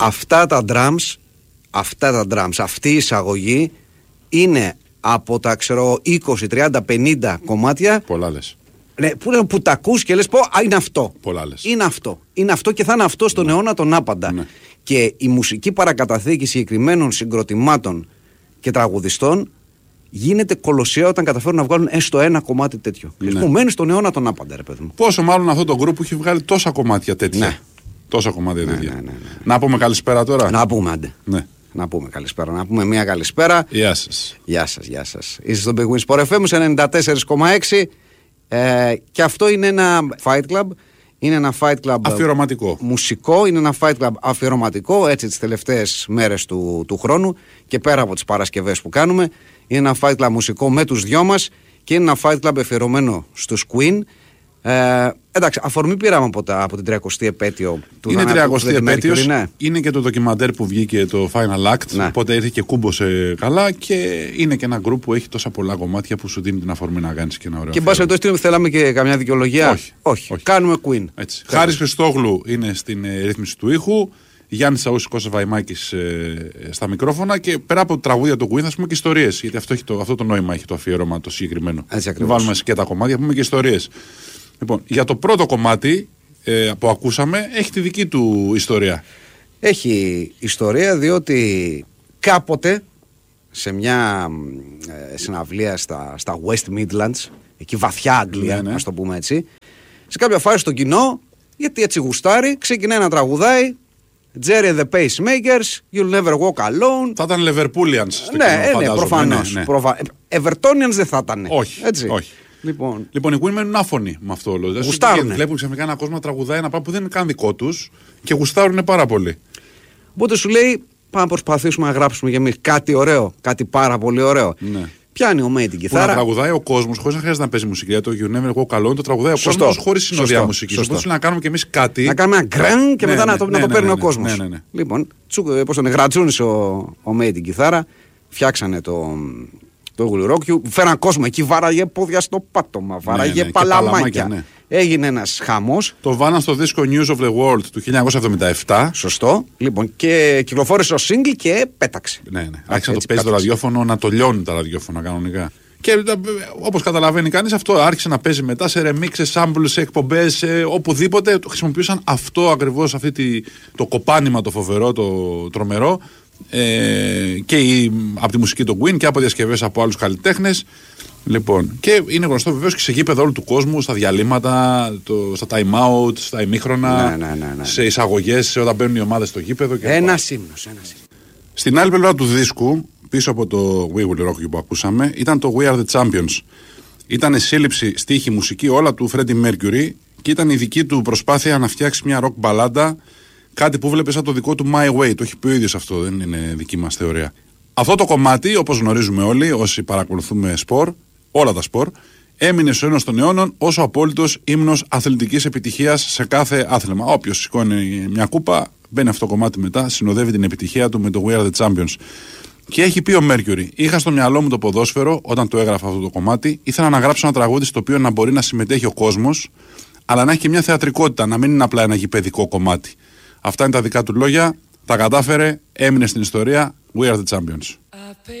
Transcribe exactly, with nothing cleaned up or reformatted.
αυτά τα drums, αυτά τα drums, αυτή η εισαγωγή είναι από τα ξέρω είκοσι, τριάντα, πενήντα κομμάτια. Πολλά λες. Ναι, που, που τα ακούς και λες πω, α, είναι αυτό. Πολλά λες. Είναι αυτό. Είναι αυτό και θα είναι αυτό στον ναι. αιώνα τον άπαντα. Ναι. Και η μουσική παρακαταθήκη συγκεκριμένων συγκροτημάτων και τραγουδιστών γίνεται κολοσσία όταν καταφέρουν να βγάλουν έστω ένα κομμάτι τέτοιο. Ναι. Που μένει στον αιώνα τον άπαντα, ρε παιδί μου. Πόσο μάλλον αυτό το γκρουπ που έχει βγάλει τόσα κομμάτια τέτοια. Ναι. Τόσα κομμάτια ναι, τέτοια. Ναι, ναι, ναι. Να πούμε καλησπέρα τώρα. Να πούμε, άντε. Ναι. Να πούμε καλησπέρα. Να πούμε μια καλησπέρα. Γεια σας. Γεια σας, γεια σας. Είστε στο Big Win Sport εφ εμ ενενήντα τέσσερα κόμμα έξι. Ε, και αυτό είναι ένα Fight Club. Είναι ένα Fight Club αφιερωματικό. Μουσικό, είναι ένα Fight Club αφιερωματικό, έτσι τις τελευταίες μέρες του, του χρόνου και πέρα από τις Παρασκευές που κάνουμε. Είναι ένα Fight Club μουσικό με τους δυο μας και είναι ένα Fight Club αφιερωμένο στους Queen. Ε, εντάξει, αφορμή πήραμε από, τα, από την τριακοστή επέτειο του είναι τριακοστή επέτειος, ναι. Είναι και το ντοκιμαντέρ που βγήκε το Final Act, ναι. Οπότε ήρθε και κούμποσε καλά και είναι και ένα γκρουπ που έχει τόσα πολλά κομμάτια που σου δίνει την αφορμή να κάνεις και ένα ωραίο. Και εν πάση περιπτώσει θέλαμε και καμιά δικαιολογία. Όχι, όχι. όχι. Κάνουμε Queen. Χάρης Χριστόγλου είναι στην ε, ρύθμιση του ήχου. Γιάννης Σαούσης, Κώστας Βαϊμάκης ε, στα μικρόφωνα και πέρα από τραγούδια του Queen θα πούμε και ιστορίες. Γιατί αυτό, έχει το, αυτό το νόημα έχει το αφιέρωμα το συγκεκριμένο. Βάλουμε και τα κομμάτια, πούμε και ιστορίες. Λοιπόν, για το πρώτο κομμάτι ε, που ακούσαμε έχει τη δική του ιστορία. Έχει ιστορία διότι κάποτε σε μια ε, συναυλία στα, στα West Midlands, εκεί βαθιά Αγγλία, ναι, ναι. ας το πούμε έτσι, σε κάποια φάση στο κοινό, γιατί έτσι γουστάρει, ξεκινάει να τραγουδάει Jerry and the Pacemakers, You'll Never Walk Alone. Θα ήταν Liverpoolians. Ναι, κοινό, ναι, προφανώς. Ναι, ναι. Προφα... Evertonians δεν θα ήταν. Όχι, έτσι. όχι. Λοιπόν, λοιπόν, οι Queen μένουν άφωνοι με αυτό όλο. Γουστάρουνε. Βλέπουν ξαφνικά ένα κόσμο να τραγουδάει ένα πράγμα που δεν είναι καν δικό τους και γουστάρουν πάρα πολύ. Οπότε σου λέει, πάμε να προσπαθήσουμε να γράψουμε για εμείς κάτι ωραίο, κάτι πάρα πολύ ωραίο. Ναι. Πιάνει ο Μέι την κιθάρα. Που να τραγουδάει ο κόσμος χωρίς να χρειάζεται να παίζει μουσική. Το You Never Walk Alone το τραγουδάει ο κόσμος χωρίς συνοδεία μουσική. Οπότε να κάνουμε κι εμείς κάτι. Να κάνουμε ένα γκραν και ναι, μετά ναι, να το, ναι, να το ναι, παίρνει ναι, ο κόσμος. Ναι, ναι, ναι. Λοιπόν, πώς τον γρατζούνισε ο, ο Μέι την κιθάρα, φτιάξανε το. Το γουλουρόκιου, φέραν κόσμο εκεί, βάραγε πόδια στο πάτωμα, βάραγε ναι, ναι, παλαμάκια. παλαμάκια ναι. Έγινε ένας χαμός. Το βάλαν στο δίσκο News of the World του χίλια εννιακόσια εβδομήντα επτά. Σωστό. Λοιπόν, και κυκλοφόρησε ο single και πέταξε. Ναι, ναι. Άρχισε να το παίζει το ραδιόφωνο, να το λιώνει τα ραδιόφωνα κανονικά. Και όπως καταλαβαίνει κανείς, αυτό άρχισε να παίζει μετά σε remixes, samples, σε εκπομπές, σε οπουδήποτε. Χρησιμοποιούσαν αυτό ακριβώς, αυτή τη, το κοπάνημα το φοβερό, το τρομερό. Ε, και η, από τη μουσική των Queen και από διασκευές από άλλους καλλιτέχνες. Λοιπόν, και είναι γνωστό βεβαίως και σε γήπεδο όλου του κόσμου, στα διαλύματα, το, στα time out, στα ημίχρονα, ναι, ναι, ναι, ναι. σε εισαγωγές, όταν μπαίνουν οι ομάδες στο γήπεδο. Ένα ύμνος, ένα ύμνος. Στην άλλη πλευρά του δίσκου, πίσω από το We Will Rock You που ακούσαμε, ήταν το We Are The Champions. Ήταν σύλληψη, στίχη, μουσική, όλα του Freddie Mercury και ήταν η δική του προσπάθεια να φτιάξει μια rock μπαλάντα. Κάτι που βλέπει σαν το δικό του My Way. Το έχει πει ο ίδιος αυτό, δεν είναι δική μας θεωρία. Αυτό το κομμάτι, όπως γνωρίζουμε όλοι, όσοι παρακολουθούμε σπορ, όλα τα σπορ, έμεινε στους αιώνας των αιώνων ως ο απόλυτος ύμνος αθλητικής επιτυχίας σε κάθε άθλημα. Όποιος σηκώνει μια κούπα, μπαίνει αυτό το κομμάτι μετά, συνοδεύει την επιτυχία του με το We Are The Champions. Και έχει πει ο Mercury, είχα στο μυαλό μου το ποδόσφαιρο όταν το έγραφα αυτό το κομμάτι, ήθελα να γράψω ένα τραγούδι στο οποίο να μπορεί να συμμετέχει ο κόσμος, αλλά να έχει και μια θεατρικότητα, να μην είναι απλά ένα γηπαιδικό κομμάτι. Αυτά είναι τα δικά του λόγια. Τα κατάφερε, έμεινε στην ιστορία. We are the champions.